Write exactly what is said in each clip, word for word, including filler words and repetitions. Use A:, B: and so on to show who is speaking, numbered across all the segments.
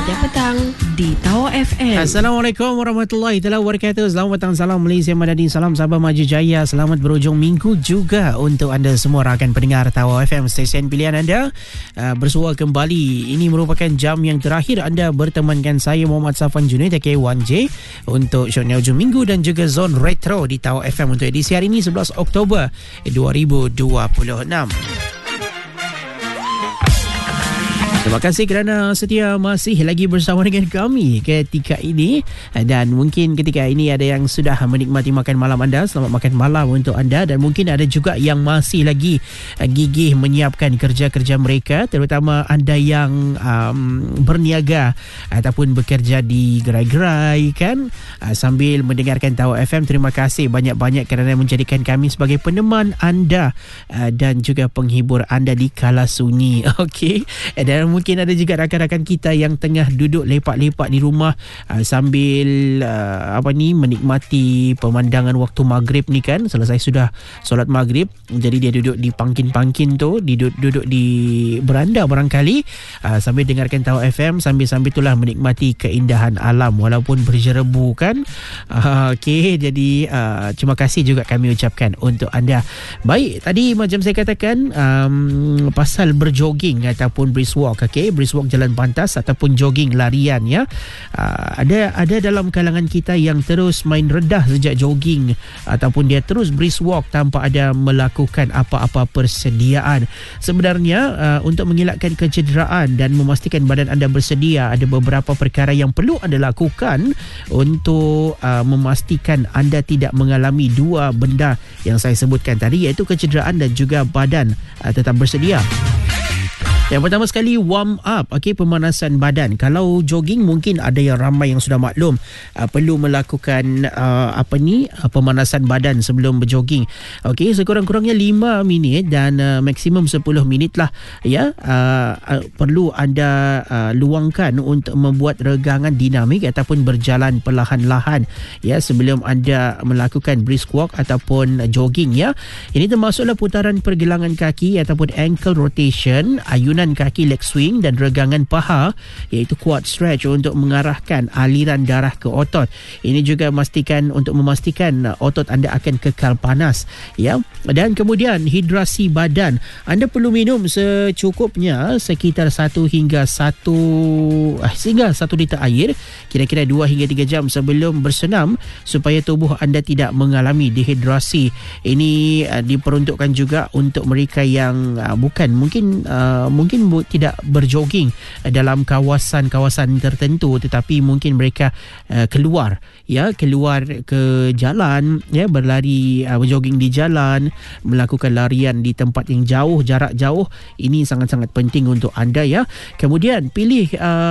A: setiap petang di Tower F M.
B: Assalamualaikum warahmatullahi wabarakatuh. Selamat petang, salam Malaysia Madani, salam Sabah Maju Jaya. Selamat berhujung minggu juga untuk anda semua rakan pendengar Tower F M, stesen pilihan anda. Uh, bersua kembali. Ini merupakan jam yang terakhir anda bertemankan saya Muhammad Safwan Junaid aka satu J untuk shownya hujung minggu dan juga Zone Retro di Tower F M untuk edisi hari ini sebelas Oktober dua ribu dua puluh enam. Terima kasih kerana setia masih lagi bersama dengan kami ketika ini. Dan mungkin ketika ini ada yang sudah menikmati makan malam anda. Selamat makan malam untuk anda. Dan mungkin ada juga yang masih lagi gigih menyiapkan kerja-kerja mereka, terutama anda yang um, berniaga ataupun bekerja di gerai-gerai kan, uh, sambil mendengarkan Tower F M. Terima kasih banyak-banyak kerana menjadikan kami sebagai peneman anda uh, dan juga penghibur anda di kala sunyi. Okey. Dan mungkin ada juga rakan-rakan kita yang tengah duduk lepak-lepak di rumah uh, sambil uh, apa ni menikmati pemandangan waktu maghrib ni kan. Selesai sudah solat maghrib, jadi dia duduk di pangkin-pangkin tu, duduk duduk di beranda barangkali uh, sambil dengarkan Tower F M, sambil-sambil itulah menikmati keindahan alam walaupun berjerebu kan. Uh, Okey, jadi uh, terima kasih juga kami ucapkan untuk anda. Baik, tadi macam saya katakan um, pasal berjoging ataupun brisk walk. Okay, brisk walk jalan pantas ataupun jogging larian ya. Uh, ada ada dalam kalangan kita yang terus main redah sejak jogging ataupun dia terus brisk walk tanpa ada melakukan apa-apa persediaan. Sebenarnya uh, untuk mengelakkan kecederaan dan memastikan badan anda bersedia, ada beberapa perkara yang perlu anda lakukan untuk uh, memastikan anda tidak mengalami dua benda yang saya sebutkan tadi, iaitu kecederaan dan juga badan uh, tetap bersedia. Yang pertama sekali, warm up, okey, pemanasan badan. Kalau jogging mungkin ada yang ramai yang sudah maklum uh, perlu melakukan uh, apa ni uh, pemanasan badan sebelum berjogging. Okey, sekurang-kurangnya lima minit dan uh, maksimum sepuluh minit lah ya. Uh, uh, perlu anda uh, luangkan untuk membuat regangan dinamik ataupun berjalan perlahan-lahan ya sebelum anda melakukan brisk walk ataupun uh, jogging ya. Ini termasuklah putaran pergelangan kaki ataupun ankle rotation, ayunan kaki leg swing dan regangan paha iaitu quad stretch untuk mengarahkan aliran darah ke otot. Ini juga memastikan untuk memastikan otot anda akan kekal panas ya. Dan kemudian hidrasi badan. Anda perlu minum secukupnya sekitar satu hingga satu sehingga satu liter air kira-kira dua hingga tiga jam sebelum bersenam supaya tubuh anda tidak mengalami dehidrasi. Ini uh, diperuntukkan juga untuk mereka yang uh, bukan mungkin uh, mungkin bu- tidak berjoging dalam kawasan-kawasan tertentu, tetapi mungkin mereka uh, keluar ya keluar ke jalan ya, berlari uh, berjoging di jalan, melakukan larian di tempat yang jauh, jarak jauh. Ini sangat-sangat penting untuk anda ya. Kemudian pilih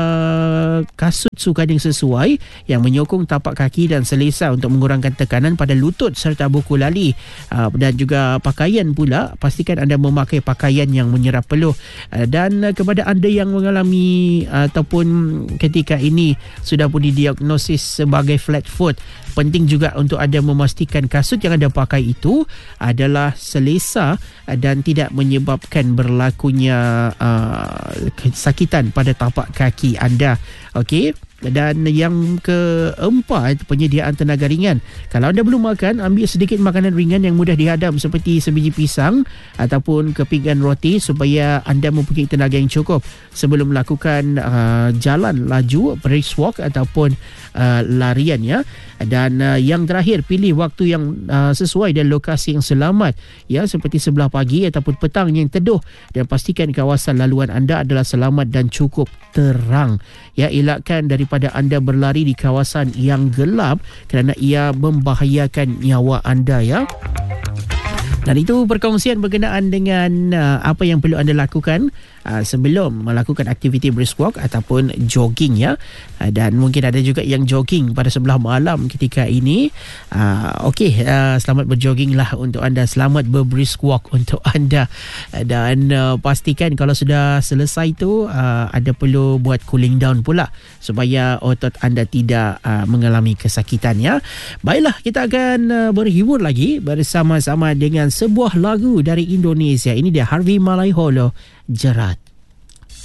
B: uh, kasut sukan yang sesuai yang menyokong tapak kaki dan selesa untuk mengurangkan tekanan pada lutut serta buku lali. Uh, dan juga pakaian pula, pastikan anda memakai pakaian yang menyerap peluh. Uh, dan uh, kepada anda yang mengalami uh, ataupun ketika ini sudah pun didiagnosis sebagai flat foot, penting juga untuk anda memastikan kasut yang anda pakai itu adalah selesa dan tidak menyebabkan berlakunya uh, kesakitan pada tapak kaki anda. Okey. Dan yang keempat, penyediaan tenaga ringan. Kalau anda belum makan, ambil sedikit makanan ringan yang mudah dihadam seperti sebiji pisang ataupun kepingan roti supaya anda mempunyai tenaga yang cukup sebelum melakukan uh, jalan laju, brisk walk ataupun uh, larian ya. Dan uh, yang terakhir, pilih waktu yang uh, sesuai dan lokasi yang selamat ya, seperti sebelah pagi ataupun petang yang teduh, dan pastikan kawasan laluan anda adalah selamat dan cukup terang ya. Elakkan daripada anda berlari di kawasan yang gelap kerana ia membahayakan nyawa anda ya. Dan itu perkongsian berkenaan dengan uh, apa yang perlu anda lakukan uh, sebelum melakukan aktiviti brisk walk ataupun jogging ya. Uh, dan mungkin ada juga yang jogging pada sebelah malam ketika ini. Uh, Okey, uh, selamat berjogging lah untuk anda, selamat berbrisk walk untuk anda. Uh, dan uh, pastikan kalau sudah selesai tu uh, anda perlu buat cooling down pula supaya otot anda tidak uh, mengalami kesakitan ya. Baiklah, kita akan uh, berhibur lagi bersama-sama dengan sebuah lagu dari Indonesia. Ini dia Harvey Malaiholo, Jerat.